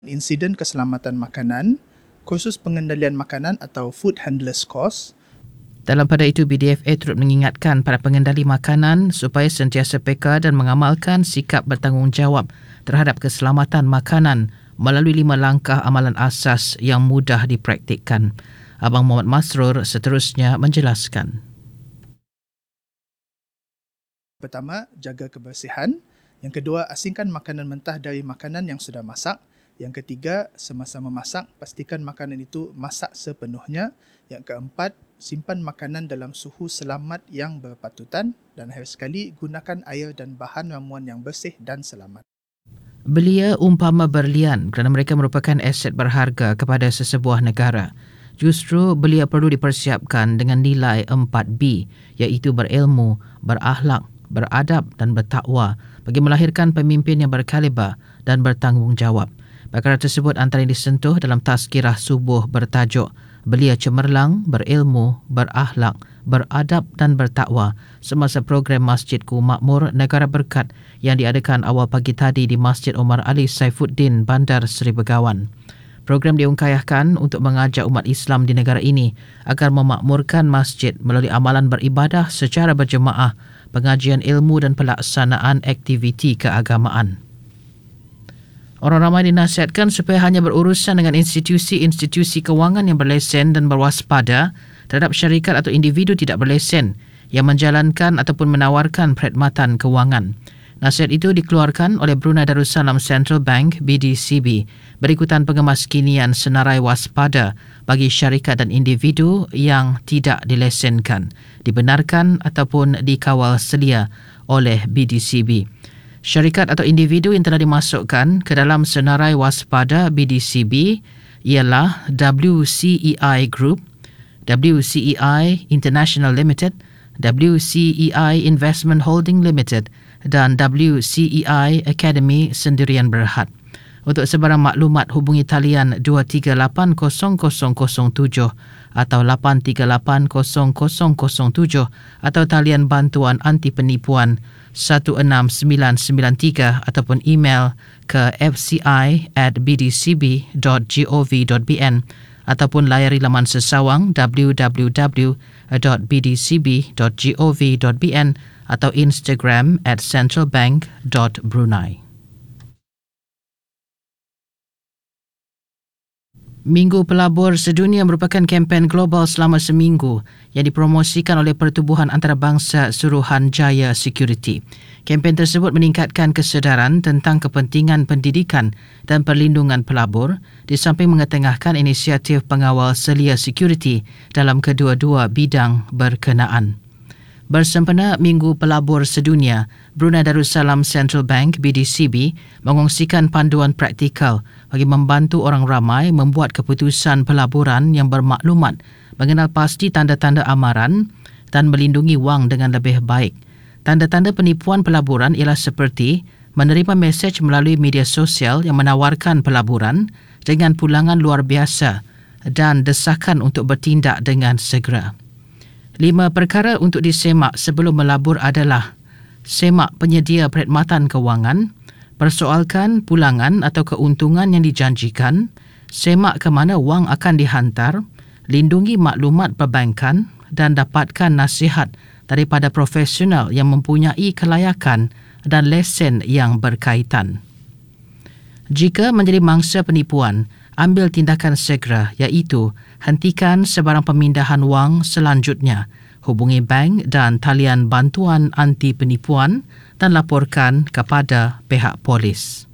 insiden keselamatan makanan, kursus pengendalian makanan atau Food Handlers Course. Dalam pada itu, BDFA turut mengingatkan para pengendali makanan supaya sentiasa peka dan mengamalkan sikap bertanggungjawab terhadap keselamatan makanan melalui 5 langkah amalan asas yang mudah dipraktikkan. Abang Muhammad Masrur seterusnya menjelaskan. Pertama, jaga kebersihan. Yang kedua, asingkan makanan mentah dari makanan yang sudah masak. Yang ketiga, semasa memasak, pastikan makanan itu masak sepenuhnya. Yang keempat, simpan makanan dalam suhu selamat yang berpatutan. Dan akhir sekali, gunakan air dan bahan ramuan yang bersih dan selamat. Belia umpama berlian kerana mereka merupakan aset berharga kepada sesebuah negara. Justru belia perlu dipersiapkan dengan nilai 4B, iaitu berilmu, berakhlak, beradab dan bertakwa bagi melahirkan pemimpin yang berkaliber dan bertanggungjawab. Perkara tersebut antara yang disentuh dalam tazkirah subuh bertajuk Belia Cemerlang, Berilmu, Berakhlak, Beradab dan Bertakwa semasa program Masjidku Makmur Negara Berkat yang diadakan awal pagi tadi di Masjid Omar Ali Saifuddin, Bandar Seri Begawan. Program diungkayahkan untuk mengajak umat Islam di negara ini agar memakmurkan masjid melalui amalan beribadah secara berjemaah, pengajian ilmu dan pelaksanaan aktiviti keagamaan. Orang ramai dinasihatkan supaya hanya berurusan dengan institusi-institusi kewangan yang berlesen dan berwaspada terhadap syarikat atau individu tidak berlesen yang menjalankan ataupun menawarkan perkhidmatan kewangan. Nasihat itu dikeluarkan oleh Brunei Darussalam Central Bank BDCB berikutan pengemas kinian senarai waspada bagi syarikat dan individu yang tidak dilesenkan, dibenarkan ataupun dikawal selia oleh BDCB. Syarikat atau individu yang telah dimasukkan ke dalam senarai waspada BDCB ialah WCEI Group, WCEI International Limited, WCEI Investment Holding Limited dan WCEI Academy Sendirian Berhad. Untuk sebarang maklumat hubungi talian 2380007 atau 8380007 atau talian bantuan anti penipuan 16993 ataupun email ke fci@bdcb.gov.bn ataupun layari laman sesawang www.bdcb.gov.bn atau Instagram @centralbank.brunei. Minggu Pelabur Sedunia merupakan kempen global selama seminggu yang dipromosikan oleh Pertubuhan Antarabangsa Suruhanjaya Security. Kempen tersebut meningkatkan kesedaran tentang kepentingan pendidikan dan perlindungan pelabur di samping mengetengahkan inisiatif pengawal selia security dalam kedua-dua bidang berkenaan. Bersempena Minggu Pelabur Sedunia, Brunei Darussalam Central Bank BDCB mengongsikan panduan praktikal bagi membantu orang ramai membuat keputusan pelaburan yang bermaklumat, mengenal pasti tanda-tanda amaran dan melindungi wang dengan lebih baik. Tanda-tanda penipuan pelaburan ialah seperti menerima mesej melalui media sosial yang menawarkan pelaburan dengan pulangan luar biasa dan desakan untuk bertindak dengan segera. 5 perkara untuk disemak sebelum melabur adalah: semak penyedia perkhidmatan kewangan, persoalkan pulangan atau keuntungan yang dijanjikan, semak ke mana wang akan dihantar, lindungi maklumat perbankan dan dapatkan nasihat daripada profesional yang mempunyai kelayakan dan lesen yang berkaitan. Jika menjadi mangsa penipuan, ambil tindakan segera, iaitu hentikan sebarang pemindahan wang selanjutnya, hubungi bank dan talian bantuan anti penipuan dan laporkan kepada pihak polis.